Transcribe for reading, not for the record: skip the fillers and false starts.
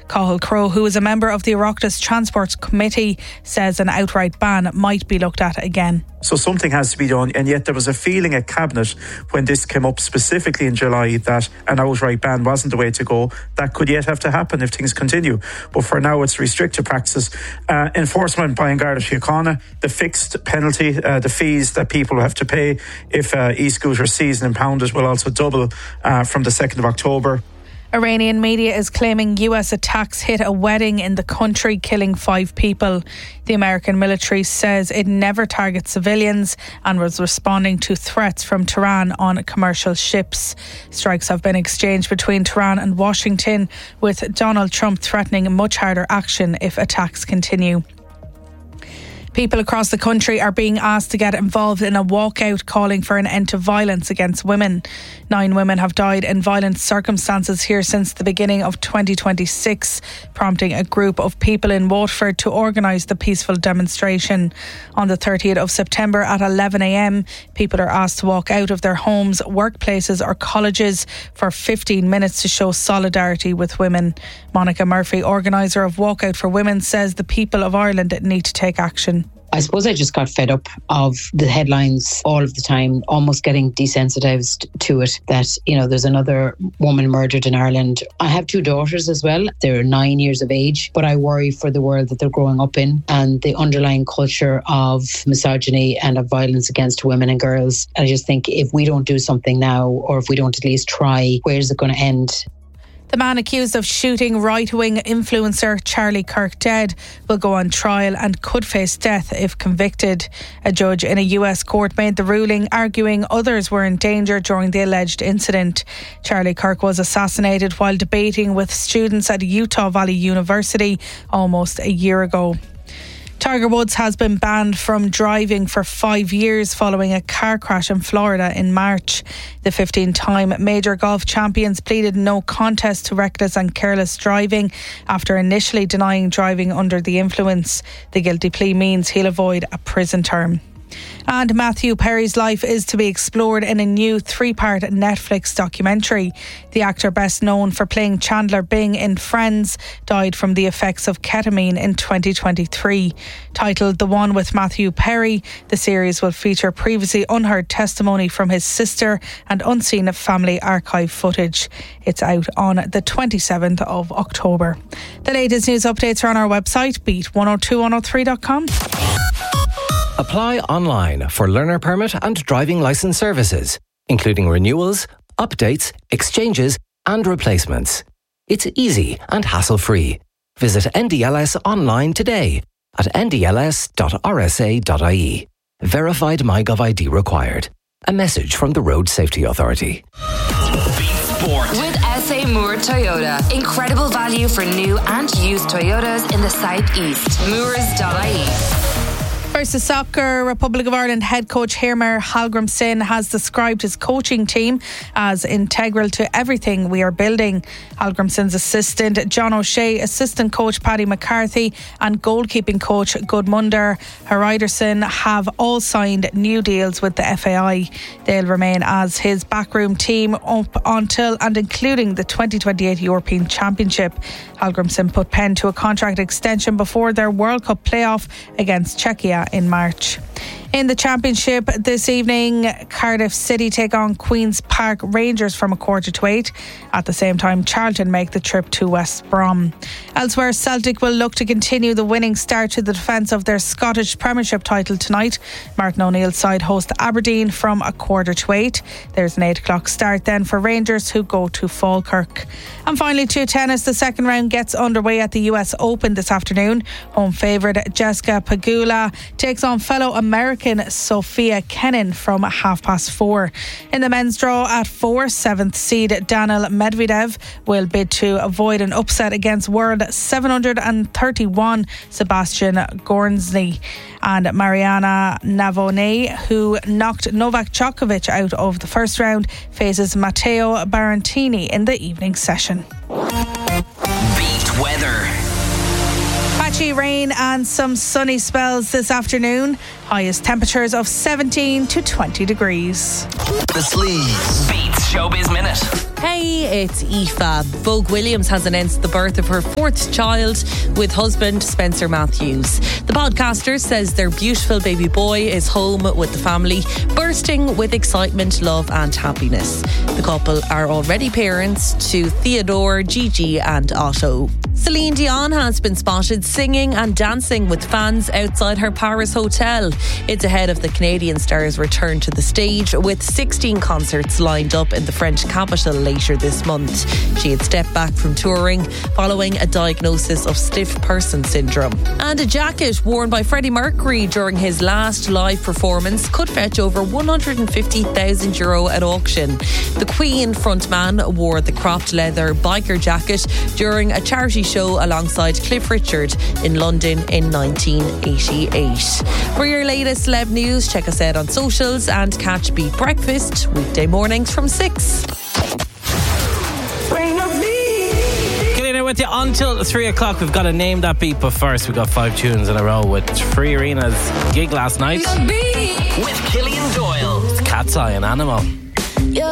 Cathal Crowe, who is a member of the Oireachtas Transport Committee, says an outright ban might be looked at again. So something has to be done, and yet there was a feeling at Cabinet when this came up specifically in July that an outright ban wasn't the way to go. That could yet have to happen if things continue. But for now it's restricted practices. Enforcement by An Garda Síochána, the fixed penalty, the fees that people have to pay if e-scooter seized and impounded will also double from the 2nd of October. Iranian media is claiming US attacks hit a wedding in the country, killing 5 people. The American military says it never targets civilians and was responding to threats from Tehran on commercial ships. Strikes have been exchanged between Tehran and Washington, with Donald Trump threatening much harder action if attacks continue. People across the country are being asked to get involved in a walkout calling for an end to violence against women. 9 women have died in violent circumstances here since the beginning of 2026, prompting a group of people in Waterford to organise the peaceful demonstration. On the 30th of September at 11 a.m, people are asked to walk out of their homes, workplaces or colleges for 15 minutes to show solidarity with women. Monica Murphy, organiser of Walkout for Women, says the people of Ireland need to take action. I suppose I just got fed up of the headlines all of the time, almost getting desensitised to it, that, there's another woman murdered in Ireland. I have 2 daughters as well. They're 9 years of age, but I worry for the world that they're growing up in and the underlying culture of misogyny and of violence against women and girls. I just think if we don't do something now, or if we don't at least try, where's it going to end? The man accused of shooting right-wing influencer Charlie Kirk dead will go on trial and could face death if convicted. A judge in a US court made the ruling, arguing others were in danger during the alleged incident. Charlie Kirk was assassinated while debating with students at Utah Valley University almost a year ago. Tiger Woods has been banned from driving for 5 years following a car crash in Florida in March. The 15-time major golf champions pleaded no contest to reckless and careless driving after initially denying driving under the influence. The guilty plea means he'll avoid a prison term. And Matthew Perry's life is to be explored in a new 3-part Netflix documentary. The actor, best known for playing Chandler Bing in Friends, died from the effects of ketamine in 2023. Titled The One with Matthew Perry, the series will feature previously unheard testimony from his sister and unseen family archive footage. It's out on the 27th of October. The latest news updates are on our website, beat102103.com. Apply online for learner permit and driving licence services, including renewals, updates, exchanges and replacements. It's easy and hassle-free. Visit NDLS online today at ndls.rsa.ie. Verified MyGov ID required. A message from the Road Safety Authority. Beat Sport with SA Moore Toyota. Incredible value for new and used Toyotas in the southeast. Moores.ie. Versus Soccer, Republic of Ireland head coach Hermer Hallgrimsson has described his coaching team as integral to everything we are building. Hallgrimsson's assistant John O'Shea, assistant coach Paddy McCarthy and goalkeeping coach Gudmundur Hreiðarsson have all signed new deals with the FAI. They'll remain as his backroom team up until and including the 2028 European Championship. Hallgrimsson put pen to a contract extension before their World Cup playoff against Czechia in March. In the Championship this evening, Cardiff City take on Queen's Park Rangers from 7:15. At the same time, Charlton make the trip to West Brom. Elsewhere, Celtic will look to continue the winning start to the defence of their Scottish Premiership title tonight. Martin O'Neill's side host Aberdeen from 7:15. There's an 8 o'clock start then for Rangers, who go to Falkirk. And finally, to tennis, the second round gets underway at the US Open this afternoon. Home favourite Jessica Pegula takes on fellow American Sophia Kenin from 4:30. In the men's draw at 4, 7th seed Daniil Medvedev will bid to avoid an upset against world 731 Sebastian Gornsny. And Mariana Navone, who knocked Novak Djokovic out of the first round, faces Matteo Berrettini in the evening session. Beat weather. Patchy rain and some sunny spells this afternoon. Highest temperatures of 17 to 20 degrees. The Sleaze. Beats Showbiz Minute. Hey, it's Aoife. Vogue Williams has announced the birth of her 4th child with husband Spencer Matthews. The podcaster says their beautiful baby boy is home with the family, bursting with excitement, love and happiness. The couple are already parents to Theodore, Gigi and Otto. Celine Dion has been spotted singing and dancing with fans outside her Paris hotel. It's ahead of the Canadian star's return to the stage, with 16 concerts lined up in the French capital later this month. She had stepped back from touring following a diagnosis of stiff person syndrome. And a jacket worn by Freddie Mercury during his last live performance could fetch over €150,000 at auction. The Queen frontman wore the cropped leather biker jacket during a charity show alongside Cliff Richard in London in 1988. For your latest celeb news, check us out on socials and catch Beat Breakfast weekday mornings from 6. Killing it with you until 3 o'clock. We've got to name that beat, but first we've got 5 tunes in a row with Free Arena's gig last night With Killian Doyle. Cat's Eye and Animal.